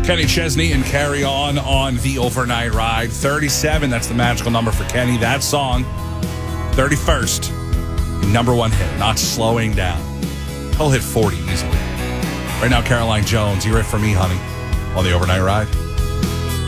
Kenny Chesney and Carry On the Overnight Ride. 37, that's the magical number for Kenny. That song, 31st, number one hit, Not Slowing Down. He'll hit 40 easily. Right now, Caroline Jones, you're it for me, honey, on the Overnight Ride.